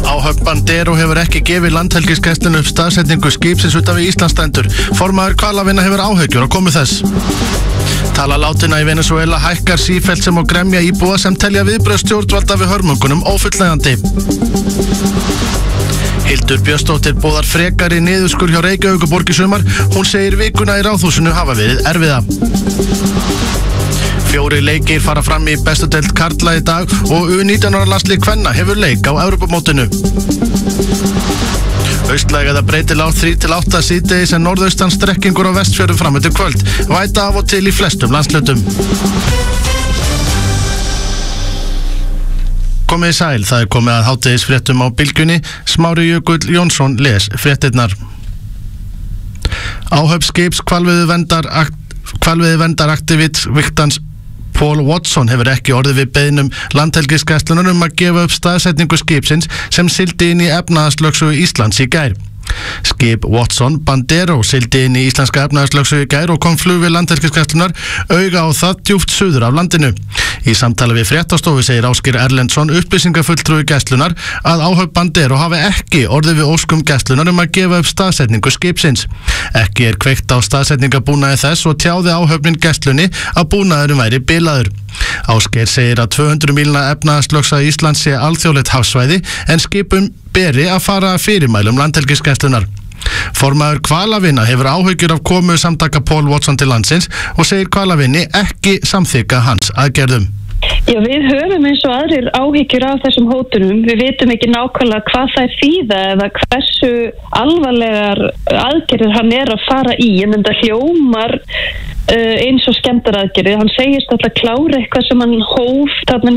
Áhöfn Bandero hefur ekki gefið landhelgisgæslunni upp staðsetningu skipsins utan við Íslandsstrendur. Formaður Hvalavina hefur áhyggjur á komu þess. Tala látinna í Venezuela hækkar sífellt sem á gremja íbúa sem telja viðbrögð stjórnvalda við hörmungunum ófullnægjandi. Hildur Björnsdóttir boðar frekari niðurskurð hjá Reykjavíkurborg í sumar. Hún segir vikuna í Ráðhúsinu hafa verið erfiða. 4 leikir fara fram í bestu deild karla í dag og U19 landslið kvenna hefur leik á Evrópumótinu. Austlæg eða breytileg átt 3-8 síðdegis en norðaustan strekkingur á Vestfjörðum fram eftir kvöld. Væta af og til í flestum landshlutum. Komið í sæl, það komið að hádegisfréttum á Bylgjunni. Smári Jökull Jónsson les fréttirnar. Áhöfn skips hvalveiðiverndar Viktans Paul Watson hefur ekki orðið við beiðnum landhelgisgæslunnar að gefa upp staðsetningu skipsins sem sigldi inn í efnahagslögsögu Íslands í gær. Skip Watson Bandero sigldi inn í íslenska efnahagslögsögu í gær og kom flugvél landhelgisgæslunnar auga á það djúpt suður af landinu. Í samtali við Fréttastofu segir Ásgeir Erlendsson, upplýsingafulltrúi gæslunnar, að áhöfn Bandero hafi ekki orðið við óskum gæslunnar að gefa upp staðsetningu skipsins. Ekki kveikt á staðsetningabúnaði þess og tjáði áhöfnin gæslunni að búnaðurinn væri bilaður. Ásgeir segir að 200 mílna efnahagslögsaga Íslands sé alþjóðlegt hafsvæði en skipum beri að fara fyrirmælum landhelgisgæslunnar. Formaður Hvalavina hefur áhyggjur af komu samtaka Paul Watson til landsins og segir Hvalavinni ekki samþykka hans aðgerðum. Já, við höfum eins og aðrir áhyggjur af þessum hótunum. Við vitum ekki nákvæmlega hvað það þýða eða hversu alvarlegar aðgerðir hann að fara í, en þetta hljómar eins og skemmdaraðgerðir. Hann segist alltaf klára eitthvað sem hann hóf þarna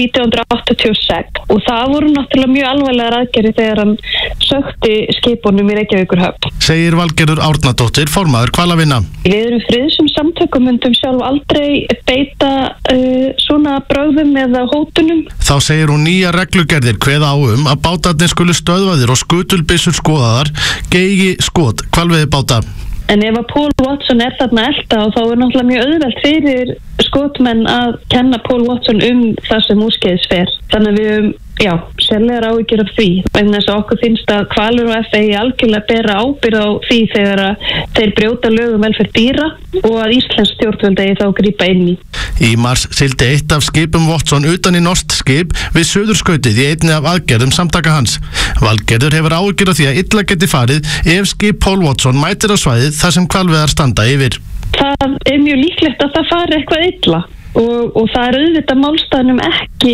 1986 og það voru náttúrulega mjög alvarlegar aðgerðir þegar hann sökti skipunum í Reykjavíkurhöfn. Segir Valgerður Árnadóttir, formaður Hvalavina. Við erum friðsum samtökum, myndum sjálf aldrei beita svona brögðum eða hótunum. Þá segir hún nýja reglugerðir kveða á að bátarnir skulu stöðvaðir og skutulbyssur skoðaðar geygi skot hvalveiðibáta. En ef að Paul Watson þarna elta og þá náttúrulega mjög auðvelt fyrir skotmenn að kenna Paul Watson það sem úrskeiðis fer. Þannig að við sérlegar áhyggjur af því. Vegna þess að okkur finnst að hvalur og FAA algjörlega bera ábyrgð á því þegar þeir brjóta lög velferð dýra og að íslensk stjórnvöld eigi þá grípa inn í. Í mars sigldi eitt af skipum Watson utan í norskt skip við suðurskautið í einni af aðgerðum samtaka hans. Valgerður hefur áhyggjur af því að illa geti farið ef skip Paul Watson mætir á svæðið þar sem hvalveiðar standa yfir. Það mjög líklegt að það fari eitthvað illa og það auðvitað málstaðnum ekki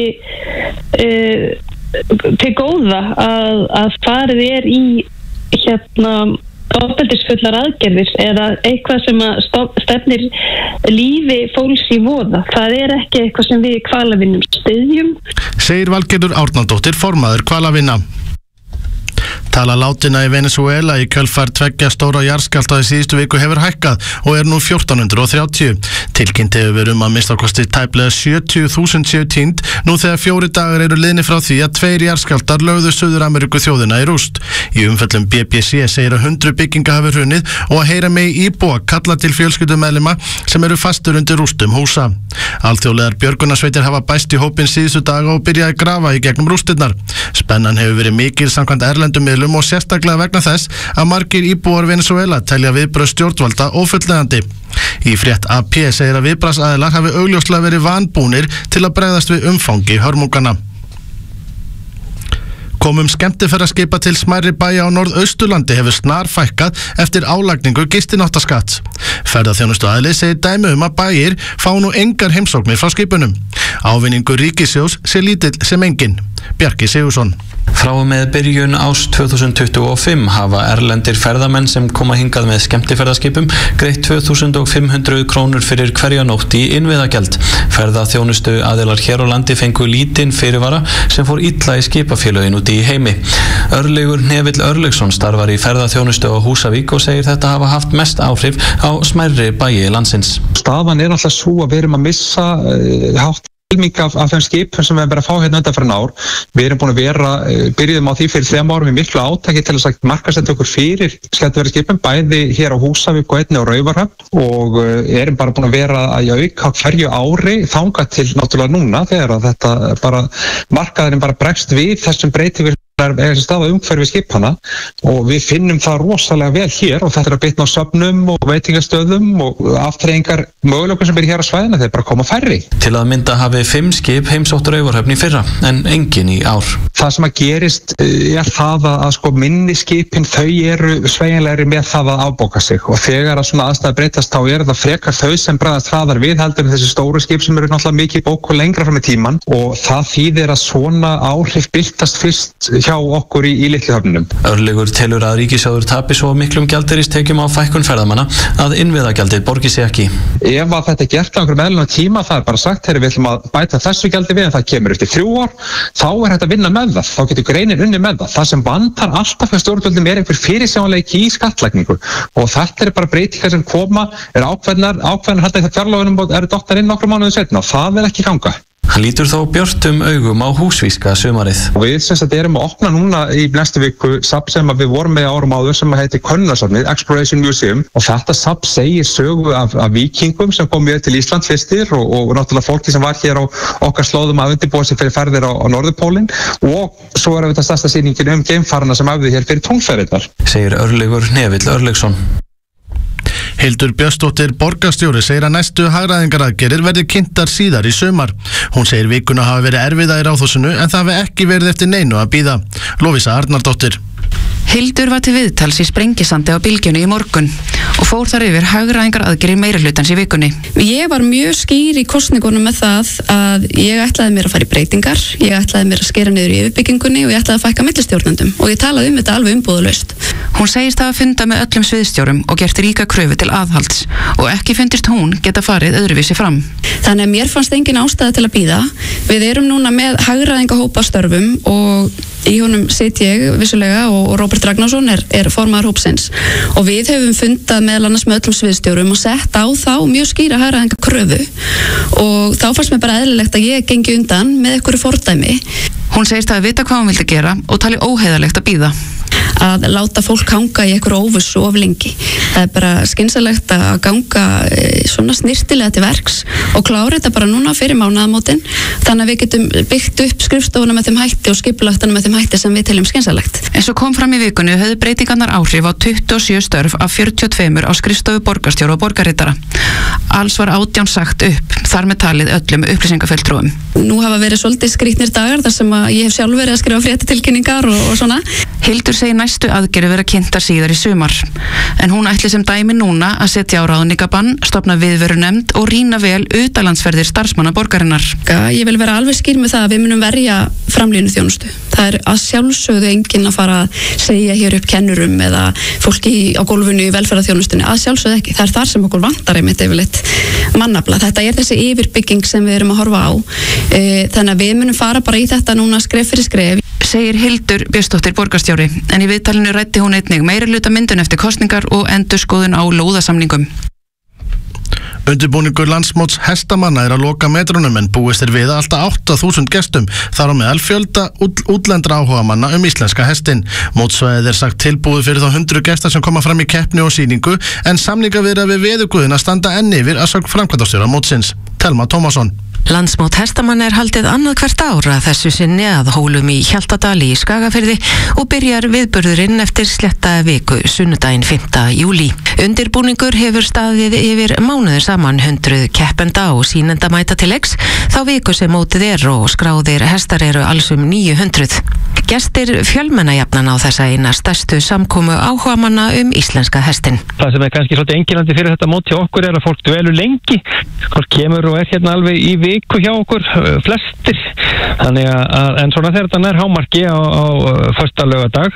til góða að farið í ofbeldisfullar aðgerðir eða eitthvað sem stefnir lífi fólks í voða. Það ekki eitthvað sem við í Hvalavinum styðjum. Segir Valgerður Árnadóttir, formaður Hvalavina. Tala látinna í Venezuela í kjölfar 2 stóra jarðskjálfta í síðustu viku hefur hækkað og nú 1430. Tilkynnt hefur verið að minnstakosti tæplega 70.000 séu týnd nú þegar 4 dagar eru liðnir frá því að 2 jarðskjálftar lögðu Suður-Ameríku þjóðina í rúst. Í umfjöllum BBC segir að 100 bygginga hafi hrunið og að heyra megi íbúa kalla til fjölskyldumeðlima sem eru fastur undir rústum húsa. Alþjóðlegar björgunarsveitir hafa bæst í hópinn síðustu daga og byrjaði að grafa í gegnum rústirnar. Spennan hefur verið mikil samkvæmt erlendum miðlum og sérstaklega vegna þess að margir íbúar Venezuela telja viðbrögð stjórnvalda ófullnægjandi. Í frétt AP segir að viðbragðsaðilar hafi augljóslega verið vanbúnir til að bregðast við umfangi hörmungana. Komum skemmtiferðaskipa til smærri bæja á Norðausturlandi hefur snarfækkað eftir álagningu gistináttaskatts. Ferðaþjónustuaðili segir dæmi að bæir fá nú engar heimsóknir frá skipunum. Ávinningur ríkissjóðs sé lítill sem enginn. Bjarki Sigursson. Frá með byrjun árs 2025 hafa erlendir ferðamenn sem koma hingað með skemmtiferðaskipum greitt 2.500 krónur fyrir hverja nótt í innviðagjald. Ferðaþjónustu aðilar hér á landi fengu lítinn fyrirvara sem fór illa í skipafélögin úti í heimi. Örlygur Hnefill Örlygsson starfar í ferðaþjónustu á Húsavík og segir þetta hafa haft mest áhrif á smærri bæi landsins. Staðan alltaf svo að við erum að missa hátt helming af þeim skipum sem við erum að fá hérna undanfarin ár. Við erum búin að byrjuðum á því fyrir 3 árum í miklu átaki til að markaðssetja okkur fyrir skemmtiferðaskipum, bæði hér á Húsavík og einnig á Raufarhöfn og erum bara búin að vera að auka hverju ári þangað til náttúrulega núna þegar að þetta bara markaðurinn bara bregst við þessum breytingum er staða umhverfi skipana og við finnum það rosalega vel hér og þetta er að bitna á söfnum og veitingastöðum og aftreyingar möguleikum sem hér á svæðina, þeir bara koma færri. Til að mynda hafi 5 skip heimsótt Raufarhöfn í fyrra en engin í ár. Það sem að gerist er það að sko minni skipin, þau eru sveigjanlegri með það að afbóka sig og þegar að svona aðstæða breytast þá er þetta frekar þau sem bregðast hraðar við heldur en þessi stóru skip sem eru náttúrulega mikið bók og lengra fram í tíman og það þýðir að svona áhrif birtast fyrst hjá okkur í litlu höfnunum. Örlygur telur að ríkissjóður tapi svo miklum gjaldeyristekjum á fækkun ferðamanna að innviðagjaldið borgi sig ekki. Ef að þetta er gert á einhverjum eðlilegum tíma, það er bara sagt, við ætlum að bæta þessu gjaldi við en það kemur eftir 3 ár, þá er þetta að vinna með það, þá getur greinin unni með það. Það sem vantar alltaf hjá stjórnvöldum er einhver fyrirsjáanleiki í skattlagningu og þetta er bara breytingar sem koma, er ákveðnar halda í það fjárlögunum og eru dottar inn nokkrum mánuðum seinna og það vil ekki ganga. Hann lítur þó björtum augum á húsvíska sumarið. Við erum að opna núna í næstu viku safn sem við vorum með árum áður sem heitir Könnunasafnið, Exploration Museum og þetta safn segir sögu af víkingum sem kom mjög til Ísland fyrstir og náttúrulega fólki sem var hér á okkar slóðum að undirbúa sig fyrir ferðir á Norðurpólinn og svo er þetta stærsta sýningin geimfarana sem æfði hér fyrir tunglferðirnar. Segir Örlygur Hnefill Örlygsson. Hildur Björnsdóttir borgarstjóri segir að næstu hagræðingaraðgerðir verði kynntar síðar í sumar. Hún segir vikuna hafi verið erfiða í Ráðhúsinu en það hafi ekki verið eftir neinu að bíða. Lovísa Arnardóttir. Hildur var til viðtals í Sprengisandi á Bylgjunni í morgun og fór þar yfir hagræðingaraðgerðir meirihlutans í vikunni. Ég var mjög skýr í kosningunum með það að ég ætlaði mér að fara í breytingar, ég ætlaði mér að skera niður í yfirbyggingunni og ég ætlaði að fækka millistjórnendum og ég talaði þetta alveg umbúðalaust. Hún segist hafa fundað með öllum sviðstjórum og gert ríka kröfu til aðhalds og ekki fundist hún geta farið öðruvísi fram. Þannig að mér fannst engin ástæða til að bíða. Við erum núna með hagræðingahópa störfum og í honum sit ég vissulega og Róbert Ragnarsson er formaður hópsins og við höfum fundað meðal annars með öllum sviðstjórum og sett á þá mjög skýra hagræðingakröfu og þá fannst mér bara eðlilegt að ég gengi undan með einhverju fordæmi. Hún segist að vita hvað hún vildi gera og tali óheiðarlegt að bíða. Að láta fólk hanga í einhverju óvissu of lengi. Það er bara skynsalegt að ganga svona snirtilega til verks og klára þetta bara núna fyrir mánaðamótin þannig að við getum byggt upp skrifstofuna með þeim hætti og skipulaktana með þeim hætti sem við teljum skynsalegt. En svo kom fram í vikunni höfðu breytingarnar áhrif á 27 störf af 42 á skrifstofu borgarstjóra og borgarritara. Alls var 18 sagt upp, þar með talið öllum upplýsingafulltrúum. Nú hafa verið svolítið skrýtnir dagar þar sem að ég hef sjálf verið að skrifa fréttatilkynningar og svona. Hildur segir næstu aðgerðir vera kynntar síðar í sumar. En hún ætli sem dæmi núna að setja á ráðningabann, stofna viðverunefnd og rýna vel utanlandsferðir starfsmanna borgarinnar. Ég vil vera alveg skýr með það að við munum verja framlínu þjónustu. Það er að sjálfsögðu enginn að fara að segja hér upp kennurum eða fólki á gólfinu í velferðarþjónustunni. Að sjálfsögðu ekki. Það er þar sem okkur vantar einmitt yfirleitt mannafla. Þetta er þessi yfirbygging sem við erum að horfa á. Þannig að við munum fara bara í þetta núna skref fyrir skref. Segir Hildur Björnsdóttir borgarstjóri, en í viðtalinu ræddi hún einnig meirihluta myndun eftir kosningar og endurskoðun á lóðasamningum. Undirbúningur landsmóts hestamanna er að loka metrunum en búist er við alltaf 8.000 gestum, þar á meðal fjölda útlendra áhugamanna íslenska hestin. Mótsvæðið er sagt tilbúið fyrir þá 100 gestar sem koma fram í keppni og sýningu en samningaviðræður við veðurguðina standa enn yfir að sögn framkvæmdastjóra mótsins, Telma Tómasson. Landsmót hestamanna er haldið annað hvert ára þessu sinni að Hólum í Hjaltadali í Skagafirði og byrjar viðburðurinn eftir sletta viku sunnudaginn 5. júlí. Undirbúningur hefur staðið yfir mánuður saman 100 keppenda og sýnenda mæta til leiks þá viku sem mótið er og skráðir hestar eru alls 900. Gestir fjölmennajafnan á þessa eina stærstu samkomu áhugamanna íslenska hestin. Það sem er kannski svolítið einkennandi fyrir þetta mót hjá okkur er að fólk dvelur lengi. Fólk kemur og er hérna alveg í viku hjá okkur, flestir. Þannig að en svona þegar þetta nær hámarki á fösta laugardag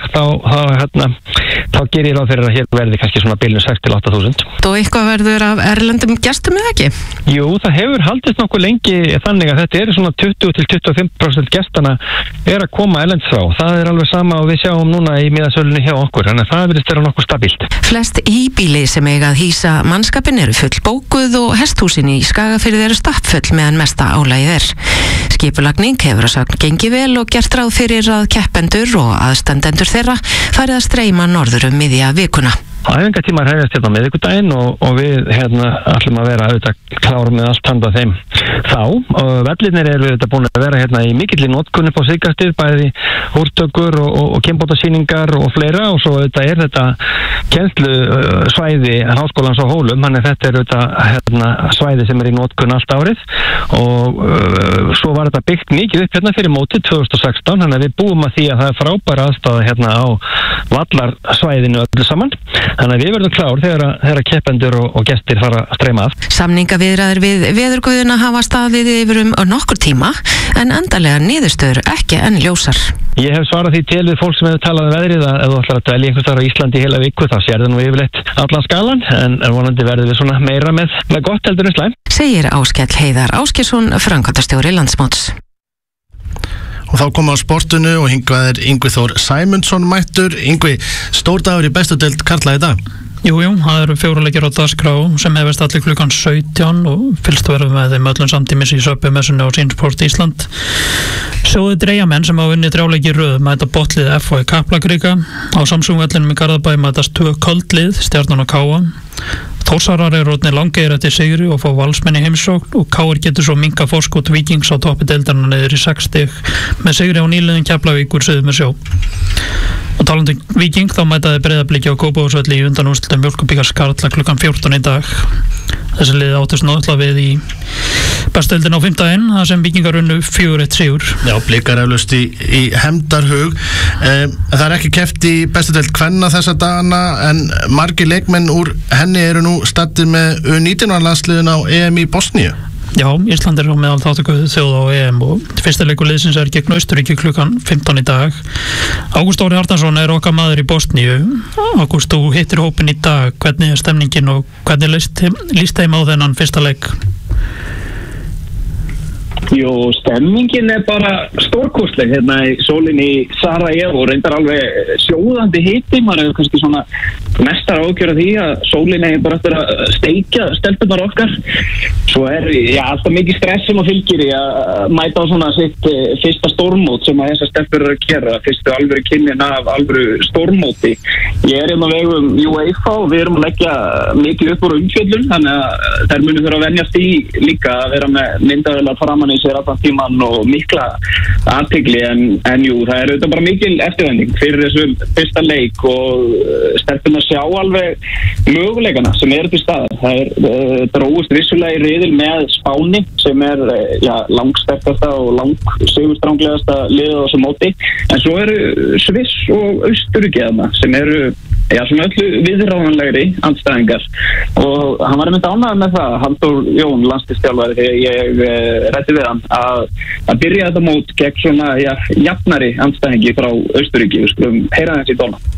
þá gerir ég ráð fyrir að hér verði kannski svona bilinu 6.000 til 8.000. Og eitthvað verður af erlendum gestum eða ekki? Jú, það hefur haldist nokkuð lengi þannig að þetta eru svona 20-25% gestana er að koma erlends frá. Það er alveg sama og við sjáum núna í miðasölunni hjá okkur, þannig að það virðist vera nokkuð stabílt. Flest íbýli sem eiga að hýsa mannskapin eru full bókuð og hesthúsin í Skagafirði eru stappfull meðan mesta álagið er. Skipulagning hefur að sagn gengið vel og gert ráð fyrir að keppendur og aðstandendur þeirra farið að streyma norður miðja vikuna. æfingatímar hefjast hérna á miðvikudaginn og við ætlum að vera auðvitað klára með allt handa þeim þá. Vellirnir eru auðvitað búin að vera hérna í mikilli notkun upp á síðkastið, bæði úrtökur og kynbótasýningar og fleira, og svo auðvitað þetta kennslusvæði Háskólans á Hólum, þannig þetta er auðvitað svæði sem er í notkun allt árið, og svo var þetta byggt mikið upp hérna fyrir mótið 2016, þannig að við búum að því að það er frábæra aðstaða hérna á vallarsvæðinu öllu saman. Þannig að við verðum klár þegar keppendur og gestir fara að streyma af. Samningaviðræður við veðurguðuna hafa staðið yfir nokkur tíma, en endanlega niðurstöður ekki enn ljósar. Ég hef svarað því til við fólk sem hefur talað veðrið að ef þú ætlar að dvelja einhvers staðar á Íslandi í heila viku, þá sér það nú yfirleitt allan skalan, en vonandi verður við svona meira með gott heldur en slæm. Segir Áskell Heiðar Ásgeirsson, framkvæmdastjóri Landsmóts. Og þá komum við á sportinu og hingað er Yngvi Þór Sæmundsson mættur. Yngvi, stór dagur í bestu deild karla í dag? Jú, það eru 4 leikir á dagskrá sem hefist allir klukkan 17 og fylgst verður með þeim öllum samtímis í Söpumessunni og Sýnsport Ísland. Sjóði Dreyjamenn sem hafa unnið 3 leiki í röð mæta Botnlið FH í Kaplakrika. Á Samsung-vellinum í Garðabæ mætast 2 köldlið, Stjarnan og Káa. Þórsarar eru orðnir langir eftir sigri og fá Valsmenn í heimsókn, og KR getur svo minka forskot Víkings á toppi deildarinnar niður í 6 stig með sigri á nýliðin Keflavíkur suður með sjó. Og talandi Víking, þá mætaði Breiðabliki á Kópavogsvelli í undanúrslitum Mjólkurbikars karla klukkan 14 í dag. Þessi lið áttust náttúrulega við í bestu deildinni á 5. það sem Víkingar unnu 4-1 sigur. Já, Blikar eflaust í hefndarhug. Það er ekki keppt í bestu deild kvenna þessa dagana, en margir leikmenn úr henni eru nú staddir með U19-landsliðin á EM í Bosníu. Já, Ísland er meðal þáttöku þjóða á EM og fyrsta leikur liðsins er gegn Austurríki klukkan 15 í dag. Ágúst Óri Arnarsson er okkar maður í Bosníu. Ágúst, þú hittir hópin í dag. Hvernig er stemningin og hvernig líst þeim á þennan fyrsta leik? Jú, stemmingin er bara stórkostleg hérna í sólinni í Sarajevo, reyndar alveg sjóðandi hiti, maður hefur kannski svona mestar ágjör af því að sólin er bara eftir að steikja stelpunar okkar. Svo er alltaf mikið stress sem að fylgir í að mæta á svona sitt fyrsta stórmót sem að þessar stelpur eru að gera, fyrstu alvöru kynnin af alvöru stórmóti. Ég er hérna á vegum UEFA og við erum að leggja mikið upp úr umfjöllun, þannig að þær munu þurfa að venjast í líka að vera með myndavélar framan í sér allan tíman og mikla athygli, en jú, það er auðvitað bara mikil eftirvænting fyrir þessum fyrsta leik og stelpuna sjá alveg möguleikana sem eru til staðar. Það er dróist vissulega í riðil með Spáni sem er langsterkasta og langsigurstranglegasta liðið á þessu móti, en svo eru Sviss og Austurríki sem eru svona öllu viðráðanlegri andstæðingar, og hann var einmitt ánægður með það, Halldór Jón, landsliðsþjálfari, þegar ég ræddi við hann að byrja þetta mót gegn svona jafnari andstæðingi frá Austurríki. Við skulum heyra þessi í dóna.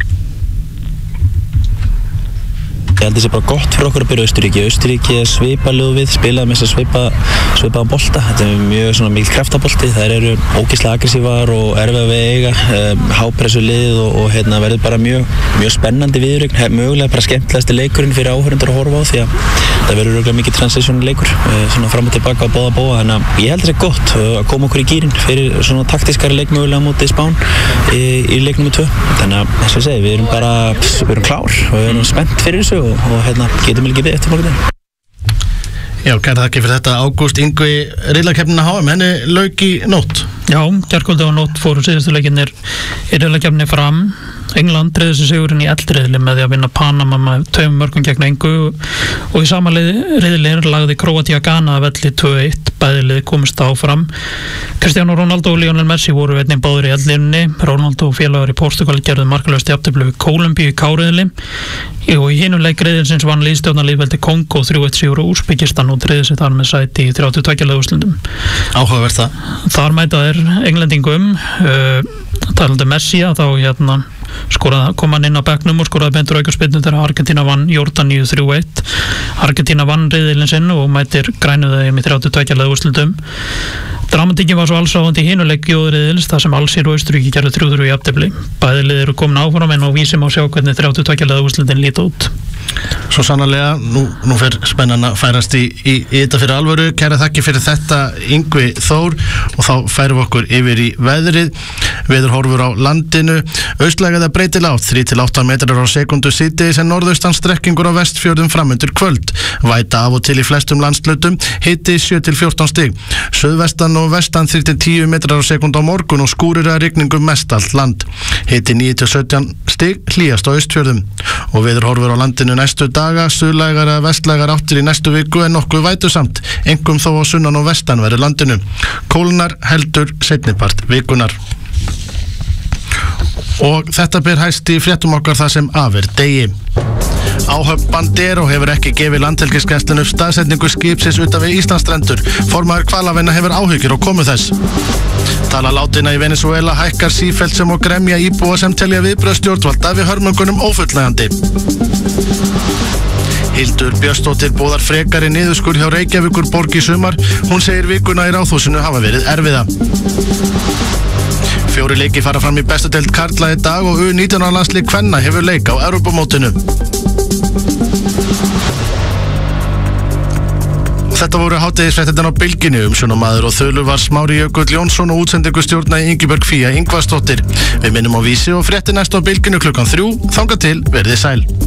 Ég held að það sé bara gott fyrir okkur að byrja Austurríki. Austurríki er svipalög við, spilaði með þess að svipaðan bolta. Þetta er mjög svona mikil kraftabolti. Þær eru ógeðslega aggressívar og erfiðar við eiga, hápressu lið og verður bara mjög spennandi viðureign. Mögulega bara skemmtilegasti leikurinn fyrir áhorfendur að horfa á, því að það verður örugglega mikið transition leikur, svona fram og tilbaka á báða. Þannig að ég held að það sé gott að koma okkur í gírinn fyrir svona taktískari leik mögulega móti Spán í leik nr. 2. Þannig að eins og ég segi, við erum klár og við erum spennt fyrir þessu og getum ekki við eftir morgun. Já, kæra þakki fyrir þetta, Ágúst. Yngvi, riðlakeppnina HM, henni lauk í nótt. Já, gærkvöldi á nótt fóru síðustu leikinnir í riðlakeppni fram. England dreifði sig sigurinn í eldriðli með því að vinna Panama með 2 mörkum gegn engu, og í sama riðli lagði Króatía Ghana að velli 2-1, bæði lið komist áfram. Cristiano Ronaldo og Lionel Messi voru einnig báðir í eldlínunni. Ronaldo og félagar í Portugal gerðu markalaust jafntefli við Kólumbíu í K-riðli, og í hinum leik riðilsins vann liðstjórnarlýðveldi Kongo 3-1 sigur á Úsbekistan og tryggði sig þar með sæti í 32 liða úrslitum. Áhugavert það. Þar mæta þeir Englendingum, talandi Messi, að þá kom hann inn á bekknum og skoraði beint úr aukaspyrnu þegar Argentína vann Jórdaníu 3-1. Argentína vann riðilinn sinn og mætir grænuðum í 32 liða úrslitum. Dramatíkin var svo allsráðandi í hinuleik jóðriðils, þar sem Alsír og Austurríki gerðu 3-3 í jafntefli. Bæði lið eru komin áfram, en á vísi má sjá hvernig 32 liða úrslitin líta út. Svo sannarlega, nú fer spennan að færast í þetta fyrir alvöru. Kæra þakki fyrir þetta, Yngvi Þór, og þá færum við okkur yfir í veðrið. Veðurhorfur á landinu, austlæg eða breytileg átt, 3-8 metrar á sekundu síðdegis en norðaustan strekkingur á Vestfjörðum framundir kvöld. Væta af og til í flestum landshlutum, hiti 7-14 stig. Suðvestan og vestan 3-10 metrar á sekund á morgun og skúrir að rigningu mest allt land. Hiti 9-17 stig, hlýjast á Austfjörðum. Og veðurhorfur á landinu næstu daga, suðlægar eða vestlægar áttir í næstu viku en nokkuð vætusamt, einkum þó á sunnan og vestanverðu landinu. Kólnar heldur seinnipart vikunar. Og þetta ber hæst í fréttum okkar það sem af er degi. Áhöfn Bandero hefur ekki gefið Landhelgisgæslunni upp staðsetningu skipsins utan við Íslandsstrendur. Formaður hvalavinna hefur áhyggjur og komu þess. Tala látinna í Venezuela hækkar sífellt sem og gremja íbúa sem telja viðbrögð stjórnvalda við hörmungunum ófullnægjandi. Hildur Björnsdóttir boðar frekari niðurskurð hjá Reykjavíkurborg í sumar. Hún segir vikuna í Ráðhúsinu hafa verið erfiða. 4 leiki fara fram í bestu deild karla í dag og U19 landslið kvenna hefur leik á Evrópumótinu. Þetta voru hádegisfréttirnar á Bylginu, umsjónarmaður og þulur var Smári Jökull Jónsson og útsendingustjórna Ingibjörg Fía Ingvarsdóttir. Við minnum á Vísi og fréttir næst á Bylginu klukkan 3, þangað til verið sæl.